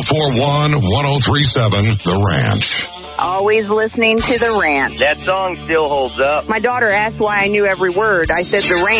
1041-1037 The Ranch. Always listening to The Ranch. That song still holds up. My daughter asked why I knew every word. I said The Ranch.